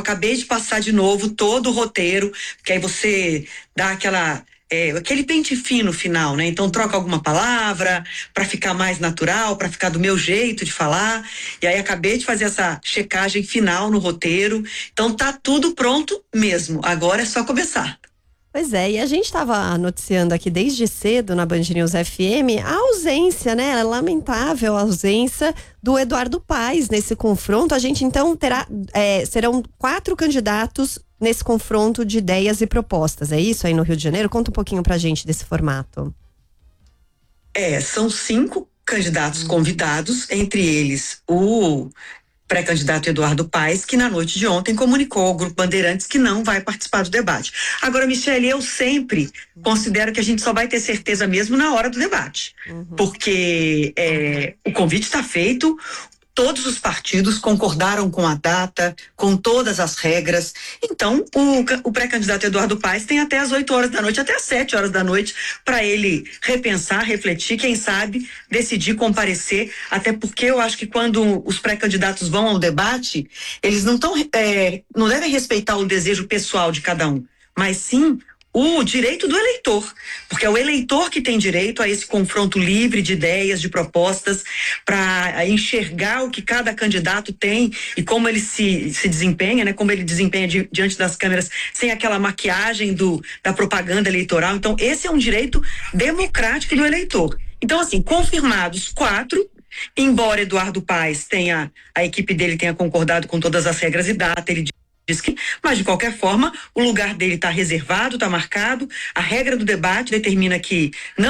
acabei de passar de novo todo o roteiro, que aí você dá aquele pente fino final, né? Então troca alguma palavra para ficar mais natural, para ficar do meu jeito de falar. E aí acabei de fazer essa checagem final no roteiro. Então tá tudo pronto mesmo. Agora é só começar. Pois é, e a gente estava noticiando aqui desde cedo na Band News FM a ausência, né? A lamentável ausência do Eduardo Paes nesse confronto. A gente então serão 4 candidatos nesse confronto de ideias e propostas. É isso aí no Rio de Janeiro? Conta um pouquinho pra gente desse formato. São 5 candidatos convidados, entre eles o pré-candidato Eduardo Paes, que na noite de ontem comunicou ao Grupo Bandeirantes que não vai participar do debate. Agora, Michele, eu sempre considero que a gente só vai ter certeza mesmo na hora do debate, porque o convite está feito. Todos os partidos concordaram com a data, com todas as regras. Então, o pré-candidato Eduardo Paes tem até as 8 horas da noite, até as 7 horas da noite, para ele repensar, refletir, quem sabe decidir comparecer. Até porque eu acho que quando os pré-candidatos vão ao debate, eles não devem respeitar o desejo pessoal de cada um, mas sim o direito do eleitor, porque é o eleitor que tem direito a esse confronto livre de ideias, de propostas, para enxergar o que cada candidato tem e como ele se desempenha, né? Como ele desempenha diante das câmeras, sem aquela maquiagem da propaganda eleitoral. Então, esse é um direito democrático do eleitor. Então, assim, confirmados 4, embora Eduardo Paes a equipe dele tenha concordado com todas as regras e data, ele diz que, mas de qualquer forma, o lugar dele está reservado, está marcado. A regra do debate determina que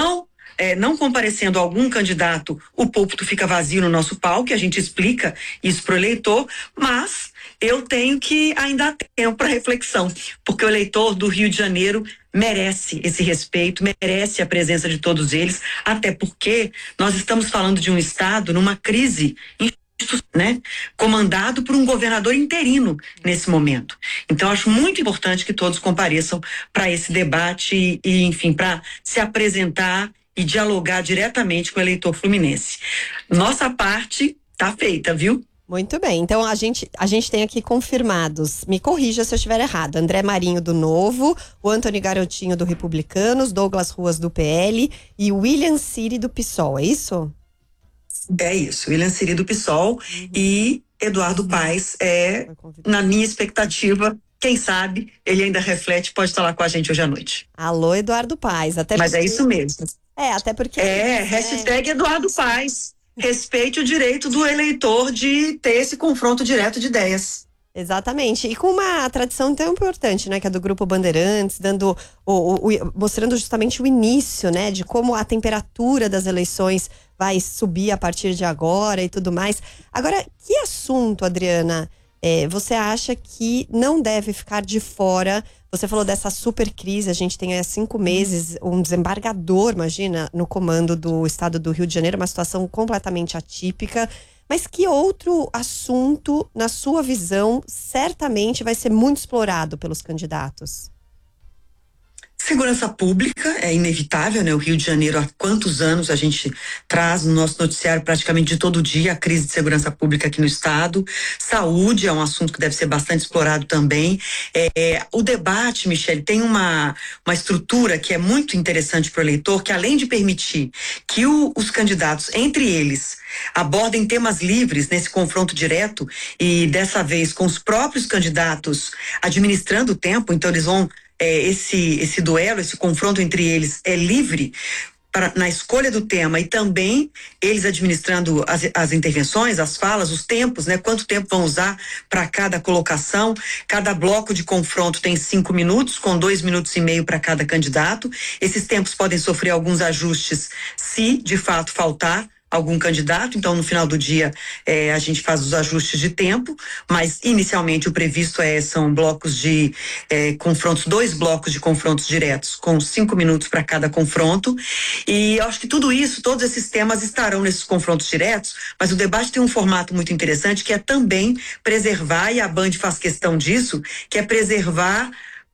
não comparecendo algum candidato, o púlpito fica vazio no nosso palco, a gente explica isso pro eleitor, mas eu tenho que ainda dar tempo para reflexão, porque o eleitor do Rio de Janeiro merece esse respeito, merece a presença de todos eles, até porque nós estamos falando de um estado numa crise, né, comandado por um governador interino nesse momento. Então, acho muito importante que todos compareçam para esse debate e, enfim, para se apresentar e dialogar diretamente com o eleitor fluminense. Nossa parte tá feita, viu? Muito bem, então a gente tem aqui confirmados, me corrija se eu estiver errado, André Marinho do Novo, o Antony Garotinho do Republicanos, Douglas Ruas do PL e William Siri do PSOL, é isso? É isso, William Siri do PSOL e Eduardo Paes na minha expectativa, quem sabe, ele ainda reflete, pode estar lá com a gente hoje à noite. Alô, Eduardo Paes. Mas é isso mesmo. Até porque... hashtag Eduardo Paes. Respeite o direito do eleitor de ter esse confronto direto de ideias. Exatamente, e com uma tradição tão importante, né, que é do Grupo Bandeirantes, dando mostrando justamente o início, né, de como a temperatura das eleições vai subir a partir de agora e tudo mais. Agora, que assunto, Adriana, você acha que não deve ficar de fora? Você falou dessa super crise, a gente tem há 5 meses um desembargador, imagina, no comando do estado do Rio de Janeiro, uma situação completamente atípica. Mas que outro assunto, na sua visão, certamente vai ser muito explorado pelos candidatos? Segurança pública é inevitável, né? O Rio de Janeiro, há quantos anos a gente traz no nosso noticiário praticamente de todo dia a crise de segurança pública aqui no estado. Saúde é um assunto que deve ser bastante explorado também. O debate, Michele, tem uma estrutura que é muito interessante para o eleitor, que além de permitir que os candidatos, entre eles, abordem temas livres nesse confronto direto e dessa vez com os próprios candidatos administrando o tempo, então eles vão esse duelo, esse confronto entre eles é livre na escolha do tema e também eles administrando as intervenções, as falas, os tempos, né? Quanto tempo vão usar para cada colocação. Cada bloco de confronto tem 5 minutos, com 2,5 minutos para cada candidato. Esses tempos podem sofrer alguns ajustes se de fato faltar algum candidato, então no final do dia a gente faz os ajustes de tempo, mas inicialmente o previsto são blocos de confrontos, 2 blocos de confrontos diretos, com 5 minutos para cada confronto, e eu acho que tudo isso, todos esses temas estarão nesses confrontos diretos, mas o debate tem um formato muito interessante, que é também preservar, e a Band faz questão disso, que é preservar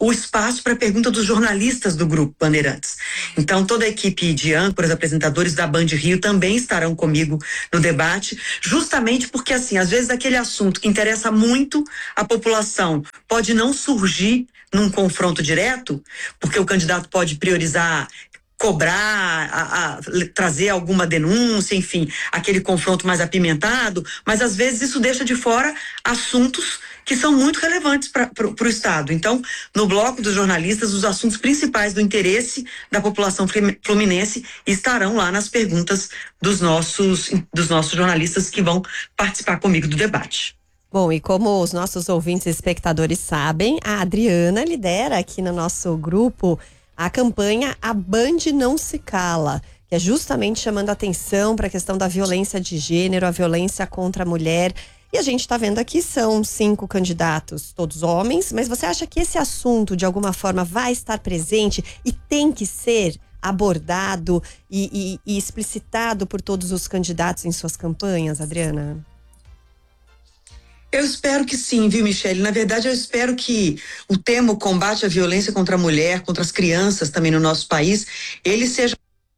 o espaço para a pergunta dos jornalistas do Grupo Bandeirantes. Então, toda a equipe de âncoras, apresentadores da Band Rio também estarão comigo no debate, justamente porque, assim, às vezes aquele assunto que interessa muito a população pode não surgir num confronto direto, porque o candidato pode priorizar cobrar, trazer alguma denúncia, enfim, aquele confronto mais apimentado, mas às vezes isso deixa de fora assuntos que são muito relevantes para o Estado. Então, no bloco dos jornalistas, os assuntos principais do interesse da população fluminense estarão lá nas perguntas dos nossos jornalistas que vão participar comigo do debate. Bom, e como os nossos ouvintes e espectadores sabem, a Adriana lidera aqui no nosso grupo a campanha A Band Não Se Cala, que é justamente chamando a atenção para a questão da violência de gênero, a violência contra a mulher. E a gente está vendo aqui, são 5 candidatos, todos homens, mas você acha que esse assunto, de alguma forma, vai estar presente e tem que ser abordado e explicitado por todos os candidatos em suas campanhas, Adriana? Eu espero que sim, viu, Michele? Na verdade, eu espero que o tema, o combate à violência contra a mulher, contra as crianças também no nosso país, ele seja...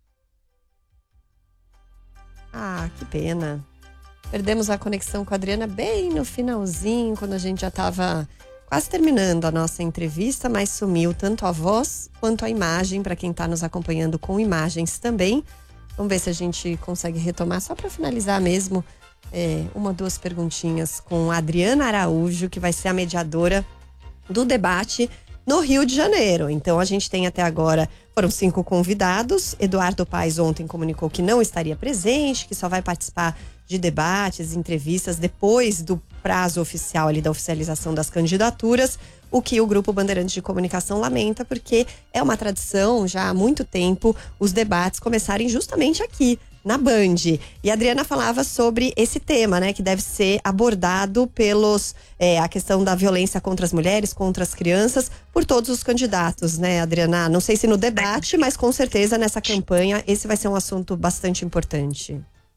Ah, que pena. Perdemos a conexão com a Adriana bem no finalzinho, quando a gente já estava quase terminando a nossa entrevista, mas sumiu tanto a voz quanto a imagem, para quem está nos acompanhando com imagens também. Vamos ver se a gente consegue retomar, só para finalizar mesmo, 1 ou 2 perguntinhas com a Adriana Araújo, que vai ser a mediadora do debate no Rio de Janeiro. Então a gente tem até agora, foram 5 convidados. Eduardo Paes ontem comunicou que não estaria presente, que só vai participar de debates, entrevistas depois do prazo oficial ali da oficialização das candidaturas, o que o Grupo Bandeirantes de Comunicação lamenta, porque é uma tradição já há muito tempo os debates começarem justamente aqui, na Band. E a Adriana falava sobre esse tema, né, que deve ser abordado pelos a questão da violência contra as mulheres, contra as crianças, por todos os candidatos, né, Adriana? Não sei se no debate, mas com certeza nessa campanha esse vai ser um assunto bastante importante.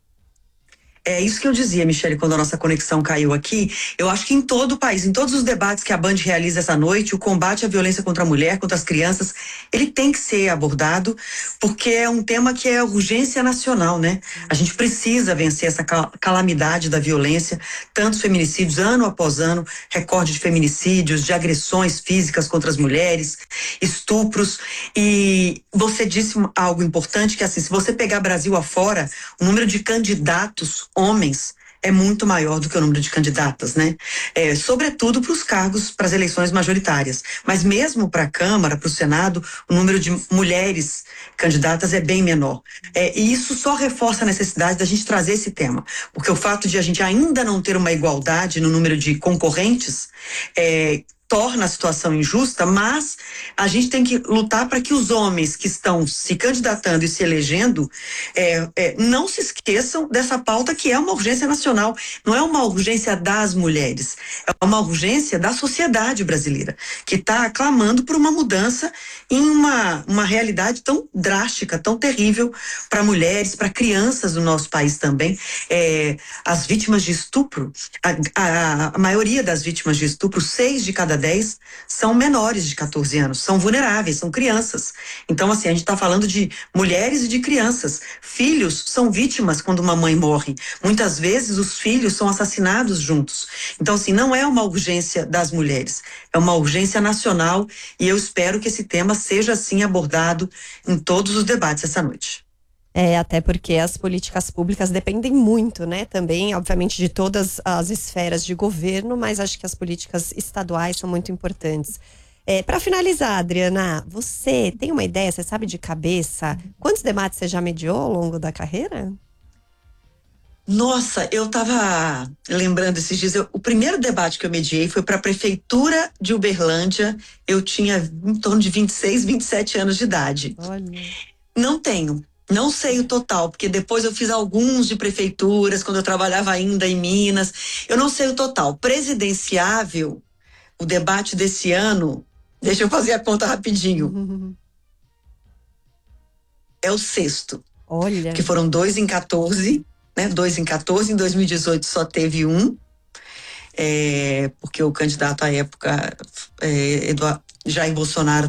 É isso que eu dizia, Michele, quando a nossa conexão caiu aqui. Eu acho que em todo o país, em todos os debates que a Band realiza essa noite, o combate à violência contra a mulher, contra as crianças, ele tem que ser abordado, porque é um tema que é urgência nacional, né? A gente precisa vencer essa calamidade da violência, tantos feminicídios, ano após ano, recorde de feminicídios, de agressões físicas contra as mulheres, estupros. E você disse algo importante, que assim, se você pegar Brasil afora, o número de candidatos homens é muito maior do que o número de candidatas, né? Sobretudo para os cargos, para as eleições majoritárias. Mas mesmo para a Câmara, para o Senado, o número de mulheres candidatas é bem menor. E isso só reforça a necessidade da gente trazer esse tema. Porque o fato de a gente ainda não ter uma igualdade no número de concorrentes torna a situação injusta, mas a gente tem que lutar para que os homens que estão se candidatando e se elegendo não se esqueçam dessa pauta, que é uma urgência nacional, não é uma urgência das mulheres, é uma urgência da sociedade brasileira, que está clamando por uma mudança em uma realidade tão drástica, tão terrível para mulheres, para crianças do nosso país também. As vítimas de estupro, a maioria das vítimas de estupro, 6 de cada 10 são menores de 14 anos, são vulneráveis, são crianças. Então, assim, a gente está falando de mulheres e de crianças. Filhos são vítimas quando uma mãe morre. Muitas vezes os filhos são assassinados juntos. Então, assim, não é uma urgência das mulheres, é uma urgência nacional, e eu espero que esse tema seja, assim, abordado em todos os debates essa noite. Até porque as políticas públicas dependem muito, né? Também, obviamente, de todas as esferas de governo, mas acho que as políticas estaduais são muito importantes. Para finalizar, Adriana, você tem uma ideia, você sabe de cabeça, quantos debates você já mediou ao longo da carreira? Nossa, eu tava lembrando esses dias, o primeiro debate que eu mediei foi para a Prefeitura de Uberlândia. Eu tinha em torno de 26, 27 anos de idade. Olha. Não sei o total, porque depois eu fiz alguns de prefeituras, quando eu trabalhava ainda em Minas. Eu não sei o total. Presidenciável, o debate desse ano, deixa eu fazer a conta rapidinho. É o 6º. Olha. Que foram 2 em 14, né? 2 em 14, em 2018 só teve um. Porque o candidato à época, Jair Bolsonaro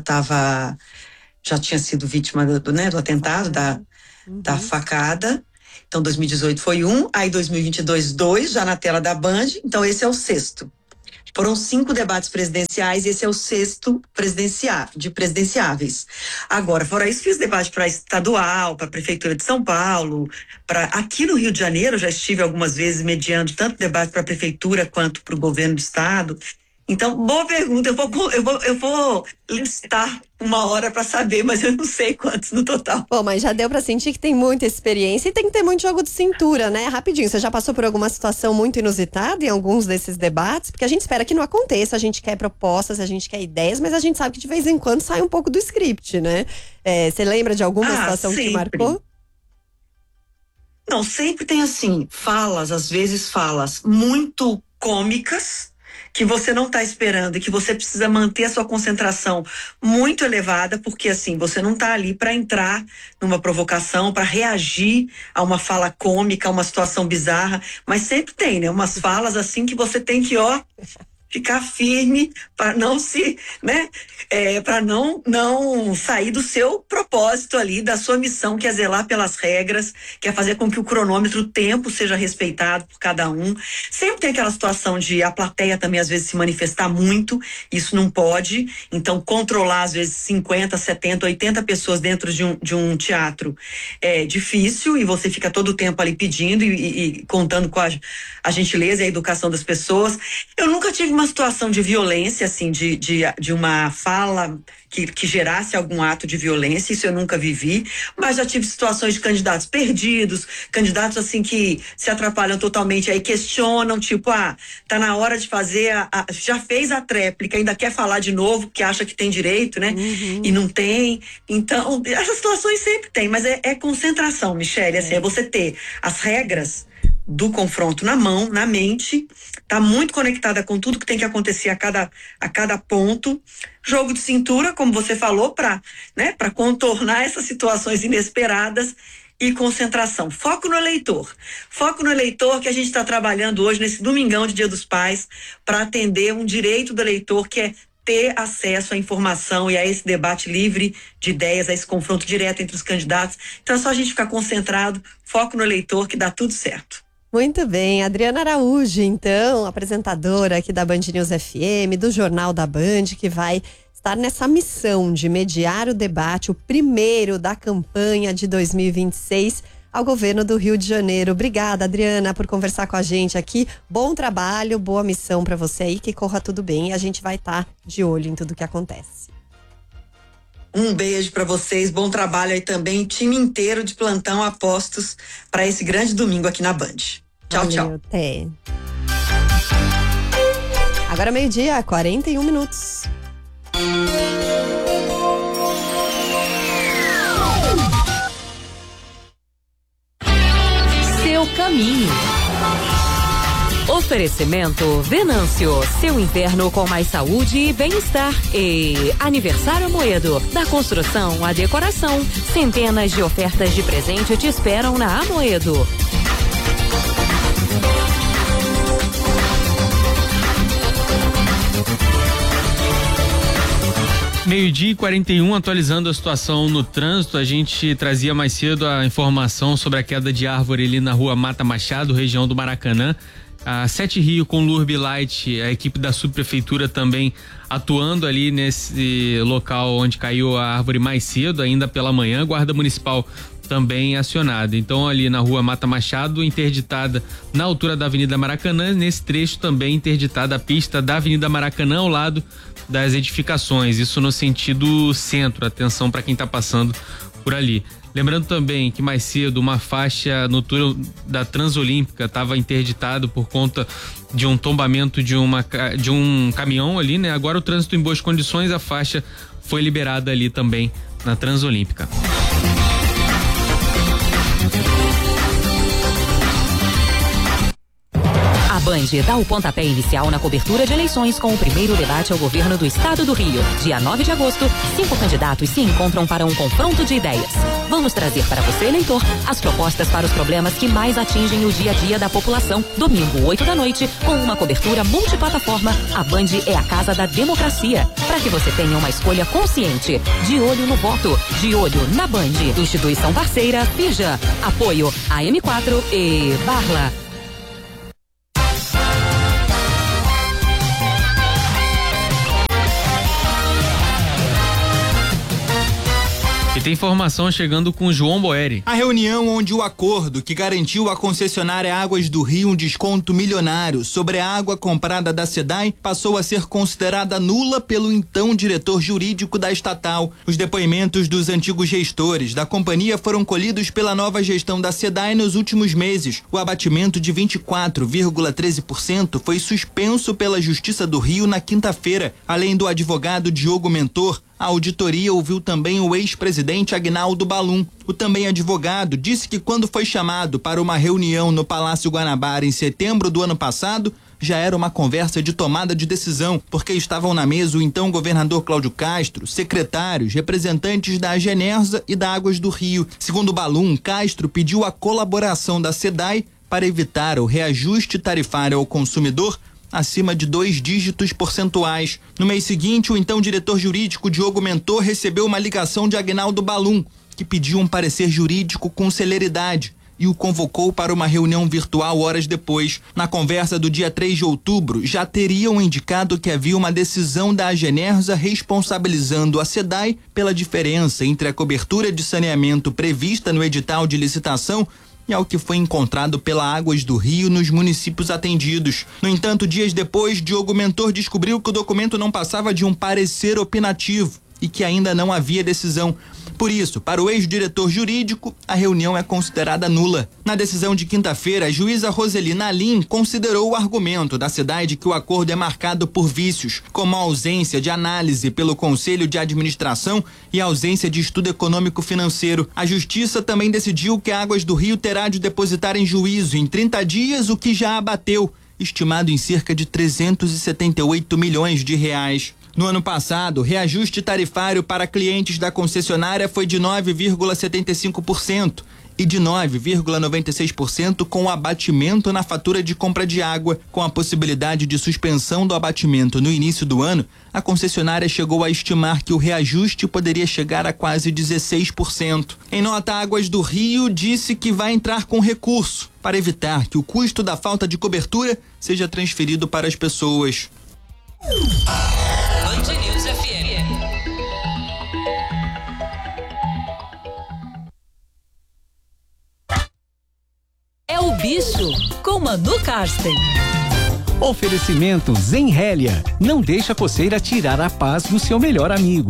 já tinha sido vítima do atentado, da facada. Então 2018 foi 1, aí 2022 2, já na tela da Band. Então esse é o 6º. Foram 5 debates presidenciais e esse é o 6º de presidenciáveis. Agora, fora isso, fiz debate para estadual, para a Prefeitura de São Paulo, aqui no Rio de Janeiro já estive algumas vezes mediando tanto debate para a Prefeitura quanto para o governo do Estado. Então, boa pergunta. Eu vou listar uma hora para saber, mas eu não sei quantos no total. Bom, mas já deu para sentir que tem muita experiência e tem que ter muito jogo de cintura, né? Rapidinho, você já passou por alguma situação muito inusitada em alguns desses debates? Porque a gente espera que não aconteça, a gente quer propostas, a gente quer ideias, mas a gente sabe que de vez em quando sai um pouco do script, né? Você lembra de alguma situação que te marcou? Não, sempre tem assim, às vezes falas muito cômicas, que você não está esperando e que você precisa manter a sua concentração muito elevada, porque assim, você não está ali para entrar numa provocação, para reagir a uma fala cômica, a uma situação bizarra, mas sempre tem, né? Umas falas assim que você tem que, ficar firme para não para não sair do seu propósito ali, da sua missão, que é zelar pelas regras, que é fazer com que o cronômetro, o tempo seja respeitado por cada um. Sempre tem aquela situação de a plateia também às vezes se manifestar muito, isso não pode, então controlar às vezes 50, 70, 80 pessoas dentro de um teatro é difícil e você fica todo o tempo ali pedindo e contando com a gentileza e a educação das pessoas. Eu nunca tive uma situação de violência, assim, de uma fala que gerasse algum ato de violência, isso eu nunca vivi, mas já tive situações de candidatos perdidos, candidatos assim que se atrapalham totalmente, aí questionam, tipo, tá na hora de fazer, já fez a tréplica, ainda quer falar de novo, que acha que tem direito, né? Uhum. E não tem. Então, essas situações sempre tem, mas é concentração, Michele, assim, é você ter as regras do confronto na mão, na mente, tá muito conectada com tudo que tem que acontecer a cada ponto. Jogo de cintura, como você falou, para contornar essas situações inesperadas e concentração. Foco no eleitor. Foco no eleitor que a gente está trabalhando hoje, nesse domingão de Dia dos Pais, para atender um direito do eleitor que é ter acesso à informação e a esse debate livre de ideias, a esse confronto direto entre os candidatos. Então é só a gente ficar concentrado, foco no eleitor que dá tudo certo. Muito bem, Adriana Araújo, então, apresentadora aqui da Band News FM, do Jornal da Band, que vai estar nessa missão de mediar o debate, o primeiro da campanha de 2026 ao governo do Rio de Janeiro. Obrigada, Adriana, por conversar com a gente aqui. Bom trabalho, boa missão para você aí, que corra tudo bem e a gente vai estar de olho em tudo que acontece. Um beijo para vocês, bom trabalho aí também, time inteiro de plantão a postos para esse grande domingo aqui na Band. Tchau, valeu, tchau. Até. Agora 12h, 41 minutos. Seu caminho. Oferecimento Venâncio, seu inverno com mais saúde e bem-estar. E Aniversário Amoedo, da construção à decoração. Centenas de ofertas de presente te esperam na Amoedo. Meio-dia e 41, atualizando a situação no trânsito. A gente trazia mais cedo a informação sobre a queda de árvore ali na rua Mata Machado, região do Maracanã. A Sete Rio com Lurb Light, a equipe da subprefeitura também atuando ali nesse local onde caiu a árvore mais cedo, ainda pela manhã. Guarda Municipal também acionada. Então ali na rua Mata Machado, interditada na altura da Avenida Maracanã, nesse trecho também interditada a pista da Avenida Maracanã ao lado das edificações, isso no sentido centro. Atenção para quem está passando por ali. Lembrando também que mais cedo uma faixa no túnel da Transolímpica estava interditado por conta de um tombamento de um caminhão ali, né? Agora o trânsito em boas condições, a faixa foi liberada ali também na Transolímpica. A Band dá o pontapé inicial na cobertura de eleições com o primeiro debate ao governo do estado do Rio. Dia 9 de agosto, 5 candidatos se encontram para um confronto de ideias. Vamos trazer para você, eleitor, as propostas para os problemas que mais atingem o dia a dia da população. Domingo, 8 da noite, com uma cobertura multiplataforma, a Band é a casa da democracia. Para que você tenha uma escolha consciente. De olho no voto, de olho na Band. Instituição parceira, Fija. Apoio AM4 e Barla. E tem informação chegando com João Boeri. A reunião onde o acordo que garantiu à concessionária Águas do Rio um desconto milionário sobre a água comprada da SEDAI passou a ser considerada nula pelo então diretor jurídico da estatal. Os depoimentos dos antigos gestores da companhia foram colhidos pela nova gestão da SEDAI nos últimos meses. O abatimento de 24,13% foi suspenso pela Justiça do Rio na quinta-feira. Além do advogado Diogo Mentor, a auditoria ouviu também o ex-presidente Agnaldo Balum. O também advogado disse que quando foi chamado para uma reunião no Palácio Guanabara em setembro do ano passado, já era uma conversa de tomada de decisão, porque estavam na mesa o então governador Cláudio Castro, secretários, representantes da Agenerza e da Águas do Rio. Segundo Balum, Castro pediu a colaboração da SEDAI para evitar o reajuste tarifário ao consumidor acima de 2 dígitos percentuais. No mês seguinte, o então diretor jurídico Diogo Mentor recebeu uma ligação de Agnaldo Balum, que pediu um parecer jurídico com celeridade e o convocou para uma reunião virtual horas depois. Na conversa do dia 3 de outubro, já teriam indicado que havia uma decisão da Agenerza responsabilizando a SEDAI pela diferença entre a cobertura de saneamento prevista no edital de licitação e ao que foi encontrado pela Águas do Rio nos municípios atendidos. No entanto, dias depois, Diogo Mentor descobriu que o documento não passava de um parecer opinativo e que ainda não havia decisão. Por isso, para o ex-diretor jurídico, a reunião é considerada nula. Na decisão de quinta-feira, a juíza Roselina Alim considerou o argumento da SEDAI de que o acordo é marcado por vícios, como a ausência de análise pelo Conselho de Administração e a ausência de estudo econômico-financeiro. A Justiça também decidiu que a Águas do Rio terá de depositar em juízo em 30 dias o que já abateu, estimado em cerca de 378 milhões de reais. No ano passado, o reajuste tarifário para clientes da concessionária foi de 9,75% e de 9,96% com o abatimento na fatura de compra de água. Com a possibilidade de suspensão do abatimento no início do ano, a concessionária chegou a estimar que o reajuste poderia chegar a quase 16%. Em nota, Águas do Rio disse que vai entrar com recurso para evitar que o custo da falta de cobertura seja transferido para as pessoas. Band News FM. É o bicho com Manu Karsten. Oferecimento Zenrélia. Não deixa a coceira tirar a paz do seu melhor amigo.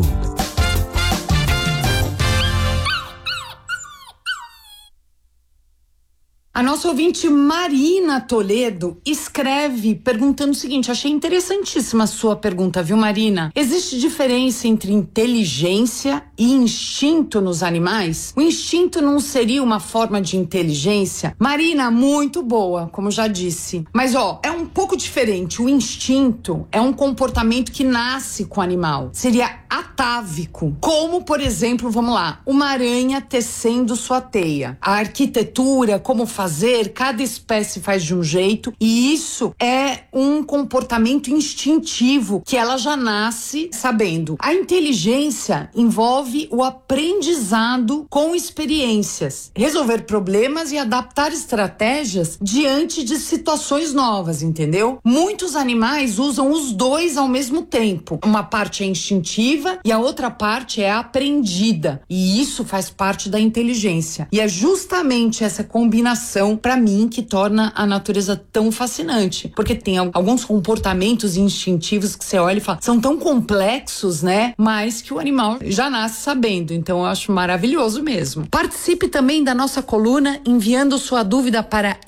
A nossa ouvinte Marina Toledo escreve perguntando o seguinte, achei interessantíssima a sua pergunta, viu, Marina? Existe diferença entre inteligência e instinto nos animais? O instinto não seria uma forma de inteligência? Marina, muito boa, como já disse. Mas, é um pouco diferente. O instinto é um comportamento que nasce com o animal. Seria atávico. Como, por exemplo, vamos lá, uma aranha tecendo sua teia. A arquitetura, como fazer, cada espécie faz de um jeito e isso é um comportamento instintivo que ela já nasce sabendo. A inteligência envolve o aprendizado com experiências, resolver problemas e adaptar estratégias diante de situações novas, entendeu? Muitos animais usam os dois ao mesmo tempo. Uma parte é instintiva e a outra parte é aprendida e isso faz parte da inteligência. E é justamente essa combinação para mim que torna a natureza tão fascinante, porque tem alguns comportamentos instintivos que você olha e fala, são tão complexos, né? Mas que o animal já nasce sabendo, então eu acho maravilhoso mesmo. Participe também da nossa coluna enviando sua dúvida para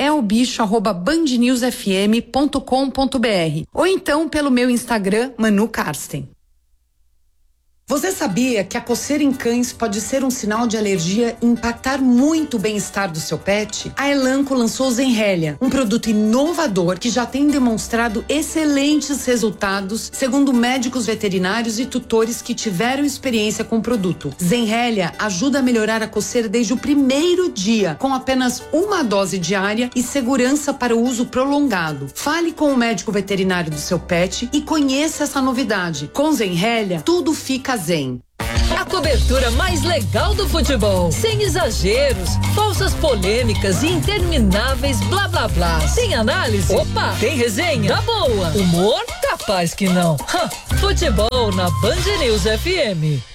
elbicho@bandnewsfm.com.br ou então pelo meu Instagram, Manu Karsten. Você sabia que a coceira em cães pode ser um sinal de alergia e impactar muito o bem-estar do seu pet? A Elanco lançou Zenrelia, um produto inovador que já tem demonstrado excelentes resultados, segundo médicos veterinários e tutores que tiveram experiência com o produto. Zenrelia ajuda a melhorar a coceira desde o primeiro dia, com apenas uma dose diária e segurança para o uso prolongado. Fale com o médico veterinário do seu pet e conheça essa novidade. Com Zenrelia, tudo fica zen. A cobertura mais legal do futebol, sem exageros, falsas polêmicas e intermináveis blá blá blá. Sem análise? Opa, tem resenha? Tá boa. Humor? Capaz que não. Futebol na Band News FM.